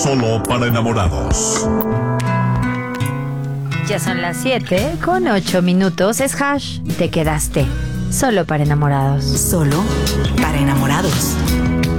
Solo para enamorados. Ya son las 7:08. Es Hash. Te quedaste. Solo para enamorados. Solo para enamorados.